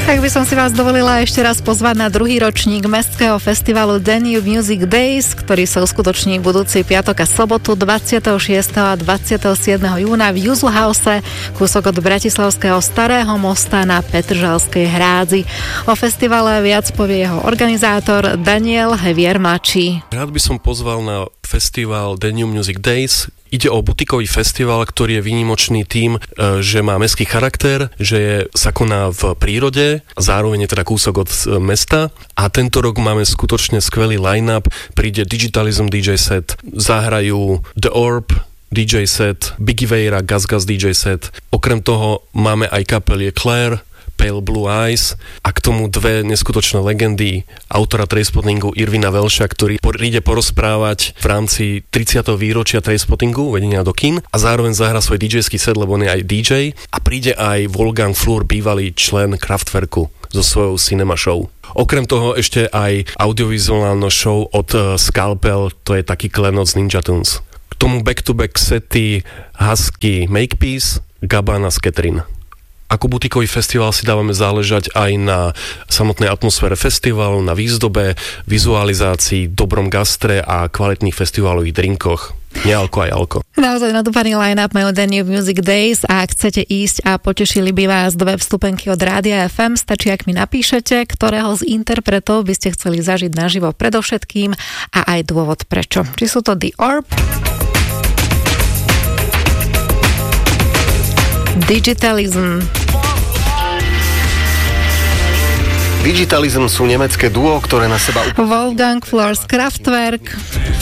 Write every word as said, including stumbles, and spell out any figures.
Tak by som si vás dovolila ešte raz pozvať na druhý ročník mestského festivalu Danube Music Days, ktorý sa uskutoční budúci piatok a sobotu dvadsiateho šiesteho a dvadsiateho siedmeho júna v Juzzle House, kúsok od Bratislavského Starého mosta na Petržalskej hrádzi. O festivale viac povie jeho organizátor Daniel Hevier mladší. Rád by som pozval na festival Danube Music Days. Ide o butikový festival, ktorý je výnimočný tým, že má mestský charakter, že je, sa koná v prírode, zároveň je teda kúsok od mesta a tento rok máme skutočne skvelý line-up. Príde Digitalism dý džej set, zahrajú The Orb dý džej set, Biggie Veira, Gas Gas dý džej set. Okrem toho máme aj kapelie Claire, Pale Blue Eyes a k tomu dve neskutočné legendy autora Trainspottingu Irvina Welsha, ktorý príde porozprávať v rámci tridsiateho výročia Trainspottingu, vedenia do kín a zároveň zahra svoj dý džejský set, lebo on je aj dý džej a príde aj Wolfgang Flür, bývalý člen Kraftwerku so svojou Cinema Show. Okrem toho ešte aj audiovizuálne show od Scalpel, to je taký klenot z Ninja Tunes. K tomu back-to-back sety Husky Makepeace, Gabbana z Catherine. Ako butikový festival si dávame záležať aj na samotnej atmosfére festivalu, na výzdobe, vizualizácii, dobrom gastre a kvalitných festivalových drinkoch. Nealko aj alko. Naozaj nadúpaný line-up majú Danube Music Days a ak chcete ísť a potešili by vás dve vstupenky od Rádia ef em, stačí, ak mi napíšete, ktorého z interpretov by ste chceli zažiť naživo predovšetkým a aj dôvod prečo. Či sú to The Orb, Digitalism. Digitalism sú nemecké duo, ktoré na seba... Wolfgang Flür z Kraftwerk.